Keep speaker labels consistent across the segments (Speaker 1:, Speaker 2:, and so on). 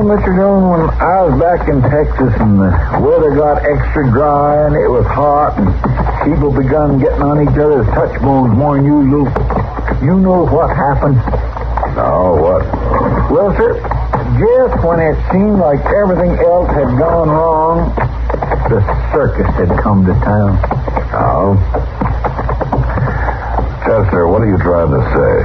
Speaker 1: Mr. Dillon, when I was back in Texas and the weather got extra dry and it was hot and people begun getting on each other's touch bones more than usual, you know what happened?
Speaker 2: No, what?
Speaker 1: Well, sir, just when it seemed like everything else had gone wrong, the circus had come to town.
Speaker 2: Oh? Chester, what are you trying to say?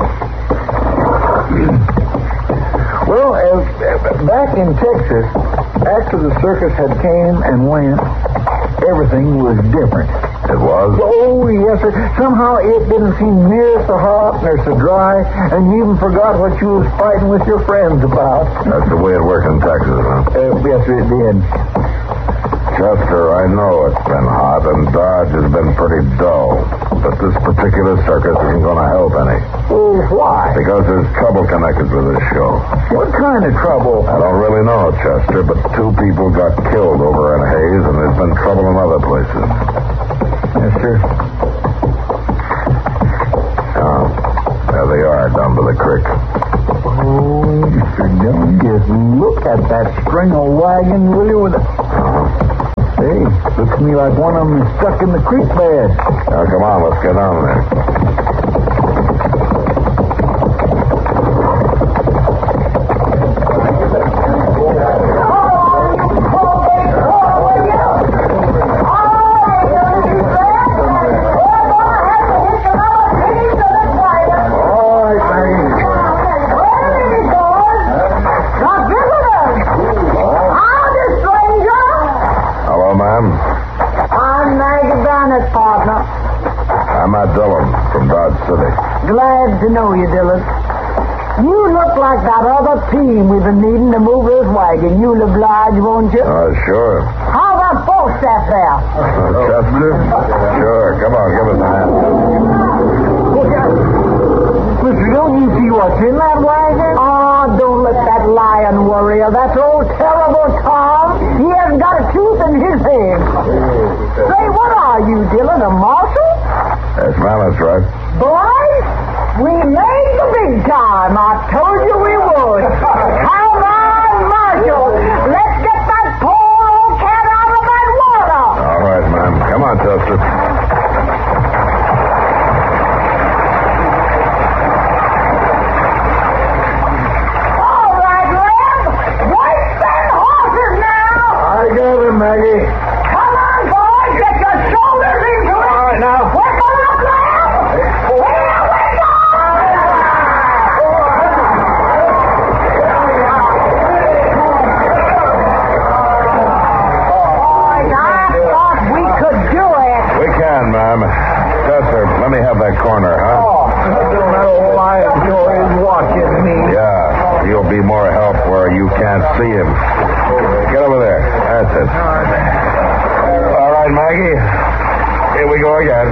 Speaker 1: Well, back in Texas, after the circus had came and went, everything was different.
Speaker 2: It was?
Speaker 1: Oh, yes, sir. Somehow it didn't seem near so hot nor so dry, and you even forgot what you was fighting with your friends about.
Speaker 2: That's the way it worked in Texas, huh?
Speaker 1: Yes, sir, it did.
Speaker 2: Chester, I know it's been hot, and Dodge has been pretty dull. But this particular circus isn't going to help any.
Speaker 1: Oh, why?
Speaker 2: Because there's trouble connected with this show.
Speaker 1: What kind of trouble?
Speaker 2: I don't really know, Chester, but 2 people got killed over in Hayes, and there's been trouble in other places.
Speaker 1: Yes, sir.
Speaker 2: Oh, there they are, down by the creek.
Speaker 1: Oh, Mr. Dillon, just look at that string of wagons, will you, with a... Hey, looks to me like one of them is stuck in the creek bed.
Speaker 2: Now, come on, let's get down there. Dillon from Dodge City.
Speaker 3: Glad to know you, Dillon. You look like that other team we've been needing to move this wagon. You'll oblige, won't you?
Speaker 2: Sure.
Speaker 3: How about Falstaff there?
Speaker 2: Chester? Sure. Come on, give us a hand.
Speaker 1: Mr. Dillon, you see what's in that wagon?
Speaker 3: Oh, don't let that lion worry you. That's old terrible Tom. He hasn't got a tooth in his head. Say, what are you, Dillon, a marshal?
Speaker 2: Yes, ma'am, that's right.
Speaker 3: Boys, we made the big time. I told you we would. Come on, Marshal. Let's get that poor old cat out of that water.
Speaker 2: All right, ma'am. Come on, Chester.
Speaker 3: All right, Lem. Wipe them horses now.
Speaker 1: I got him, Maggie.
Speaker 3: Come on, boys. Get your shoulders into it.
Speaker 1: All right, now.
Speaker 2: Chester, let me have that corner, huh?
Speaker 1: Oh, that old lion sure is watching me.
Speaker 2: Yeah, he'll be more help where you can't see him. Get over there. That's it. All right, Maggie. Here we go again.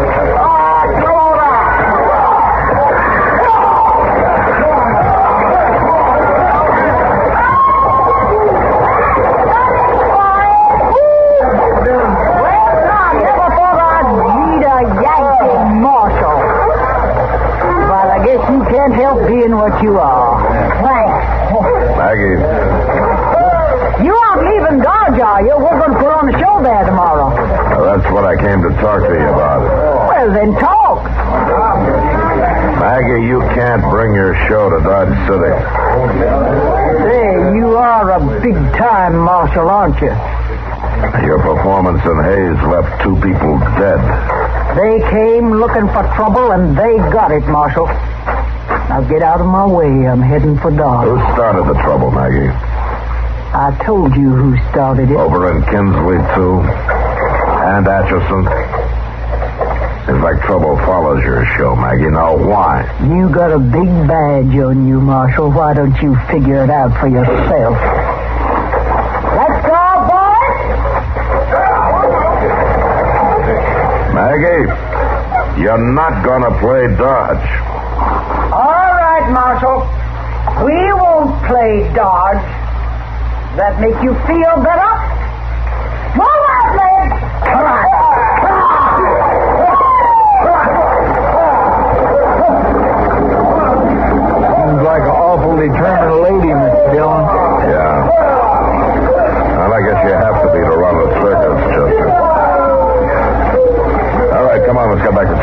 Speaker 3: Can't help being what you are. Thanks.
Speaker 2: Maggie.
Speaker 3: You aren't leaving Dodge, are you? We're going to put on a show there tomorrow.
Speaker 2: Well, that's what I came to talk to you about.
Speaker 3: Well, then talk.
Speaker 2: Maggie, you can't bring your show to Dodge City.
Speaker 3: Say, you are a big-time marshal, aren't you?
Speaker 2: Your performance in Hayes left 2 people dead.
Speaker 3: They came looking for trouble, and they got it, Marshal. Now get out of my way. I'm heading for Dodge.
Speaker 2: Who started the trouble, Maggie?
Speaker 3: I told you who started it.
Speaker 2: Over in Kinsley, too? And Atchison? Seems like trouble follows your show, Maggie. Now, why?
Speaker 3: You got a big badge on you, Marshal. Why don't you figure it out for yourself? Let's go, boys!
Speaker 2: Maggie, you're not going to play Dodge.
Speaker 3: All right, Marshal. We won't play Dodge. That make you feel better? Move out, man! Come on.
Speaker 1: Seems like an awful determined lady, Mr. Dillon.
Speaker 2: back to